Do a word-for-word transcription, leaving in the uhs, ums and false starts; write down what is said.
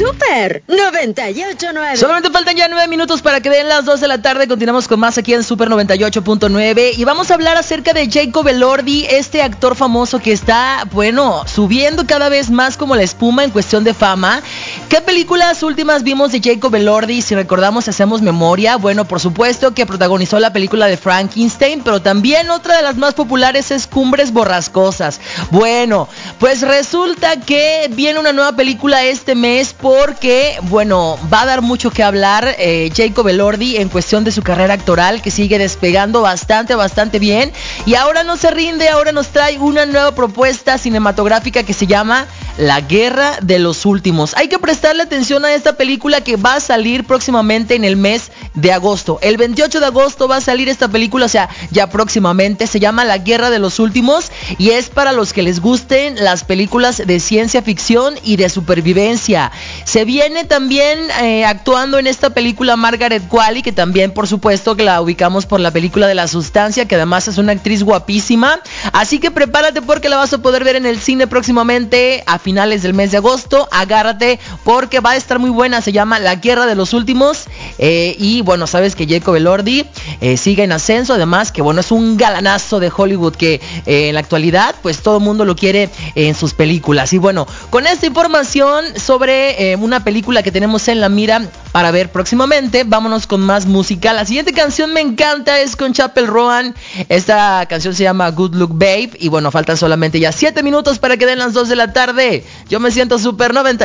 Super noventa y ocho punto nueve. Solamente faltan ya nueve minutos para que den las dos de la tarde. Continuamos con más aquí en Super noventa y ocho punto nueve. Y vamos a hablar acerca de Jacob Elordi, este actor famoso que está, bueno, subiendo cada vez más como la espuma en cuestión de fama. ¿Qué películas últimas vimos de Jacob Elordi? Si recordamos, hacemos memoria. Bueno, por supuesto que protagonizó la película de Frankenstein, pero también otra de las más populares es Cumbres Borrascosas. Bueno, pues resulta que viene una nueva película este mes porque, bueno, va a dar mucho que hablar eh, Jacob Elordi en cuestión de su carrera actoral, que sigue despegando bastante, bastante bien. Y ahora no se rinde, ahora nos trae una nueva propuesta cinematográfica que se llama La Guerra de los Últimos. Hay que prestarle atención a esta película que va a salir próximamente en el mes de agosto. El veintiocho de agosto va a salir esta película, o sea, ya próximamente. Se llama La Guerra de los Últimos y es para los que les gusten las películas de ciencia ficción y de supervivencia. Se viene también eh, actuando en esta película Margaret Qualley, que también por supuesto que la ubicamos por la película de La Sustancia, que además es una actriz guapísima. Así que prepárate porque la vas a poder ver en el cine próximamente a finales del mes de agosto. Agárrate porque va a estar muy buena. Se llama La Guerra de los Últimos eh, y bueno, sabes que Jacob Elordi eh, sigue en ascenso. Además que bueno, es un galanazo de Hollywood que eh, en la actualidad pues todo el mundo lo quiere eh, en sus películas. Y bueno, con esta información sobre eh, una película que tenemos en la mira para ver próximamente, vámonos con más música. La siguiente canción me encanta, es con Chappell Roan. Esta canción se llama Good Luck Babe y bueno, faltan solamente ya siete minutos para que den las dos de la tarde. Yo me siento Super noventa.